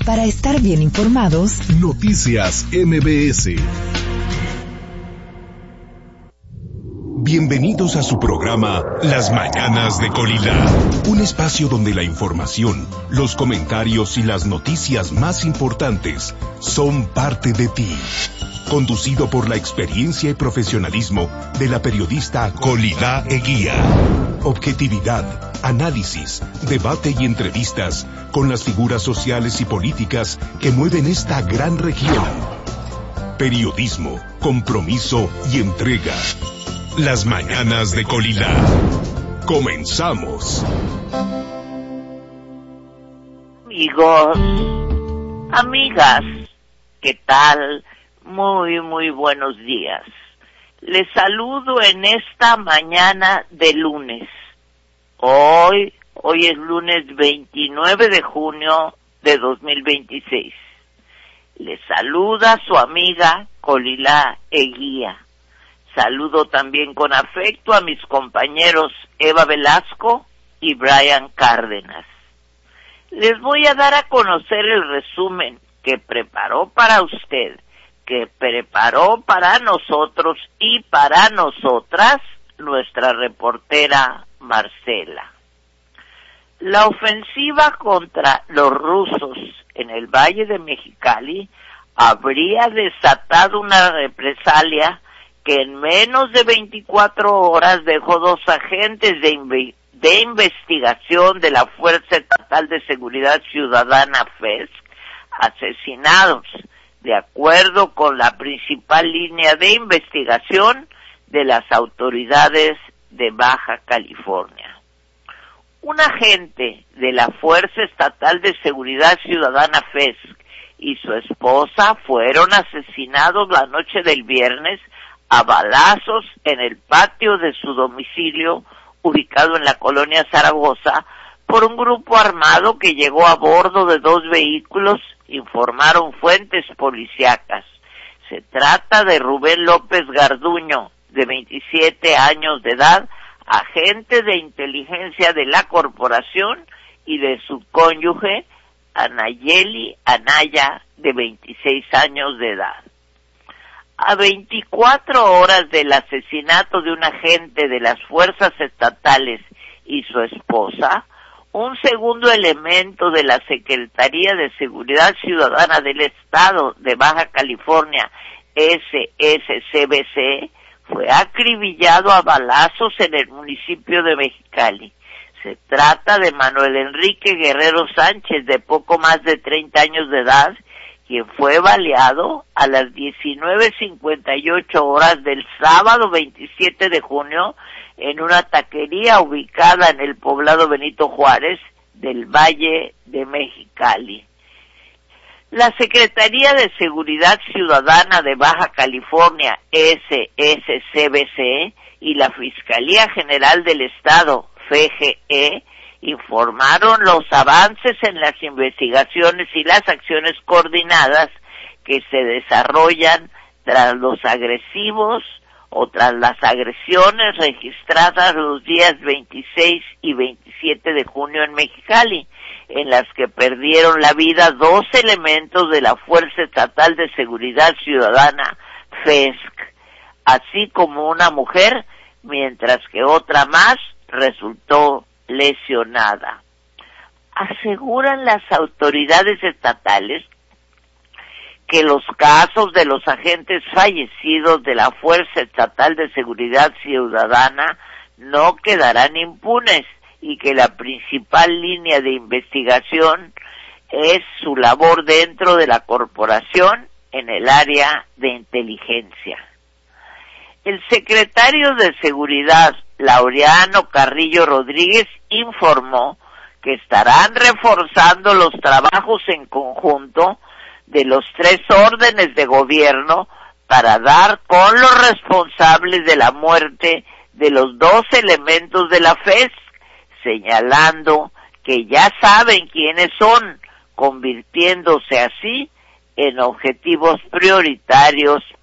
Para estar bien informados, Noticias MBS. Bienvenidos a su programa Las Mañanas de Colila, un espacio donde la información, los comentarios y las noticias más importantes son parte de ti. Conducido por la experiencia y profesionalismo de la periodista Colila Eguía. Objetividad, análisis, debate y entrevistas con las figuras sociales y políticas que mueven esta gran región. Periodismo, compromiso y entrega. Las Mañanas de Colila. Comenzamos. Amigos, amigas, ¿qué tal? Muy buenos días. Les saludo en esta mañana de lunes. Hoy es lunes 29 de junio de 2026. Les saluda su amiga Colila Eguía. Saludo también con afecto a mis compañeros Eva Velasco y Brian Cárdenas. Les voy a dar a conocer el resumen que preparó para usted, que preparó para nosotros y para nosotras nuestra reportera Marcela. La ofensiva contra los rusos en el Valle de Mexicali habría desatado una represalia que en menos de 24 horas dejó 2 agentes de investigación de la Fuerza Estatal de Seguridad Ciudadana FESC asesinados, de acuerdo con la principal línea de investigación de las autoridades de Baja California. Un agente de la Fuerza Estatal de Seguridad Ciudadana FESC y su esposa fueron asesinados la noche del viernes a balazos en el patio de su domicilio ubicado en la colonia Zaragoza por un grupo armado que llegó a bordo de 2 vehículos, informaron fuentes policíacas. Se trata de Rubén López Garduño, de 27 años de edad, agente de inteligencia de la corporación, y de su cónyuge, Anayeli Anaya, de 26 años de edad. A 24 horas del asesinato de un agente de las fuerzas estatales y su esposa, un segundo elemento de la Secretaría de Seguridad Ciudadana del Estado de Baja California, SSCBC, fue acribillado a balazos en el municipio de Mexicali. Se trata de Manuel Enrique Guerrero Sánchez, de poco más de 30 años de edad, quien fue baleado a las 19:58 horas del sábado 27 de junio en una taquería ubicada en el poblado Benito Juárez del Valle de Mexicali. La Secretaría de Seguridad Ciudadana de Baja California, SSCBC, y la Fiscalía General del Estado, FGE, informaron los avances en las investigaciones y las acciones coordinadas que se desarrollan tras los agresivos o tras las agresiones registradas los días 26 y 27 de junio en Mexicali, en las que perdieron la vida 2 elementos de la Fuerza Estatal de Seguridad Ciudadana, FESC, así como una mujer, mientras que otra más resultó lesionada. Aseguran las autoridades estatales que los casos de los agentes fallecidos de la Fuerza Estatal de Seguridad Ciudadana no quedarán impunes y que la principal línea de investigación es su labor dentro de la corporación en el área de inteligencia. El secretario de Seguridad, Laureano Carrillo Rodríguez, informó que estarán reforzando los trabajos en conjunto de los 3 órdenes de gobierno para dar con los responsables de la muerte de los 2 elementos de la FESC, señalando que ya saben quiénes son, convirtiéndose así en objetivos prioritarios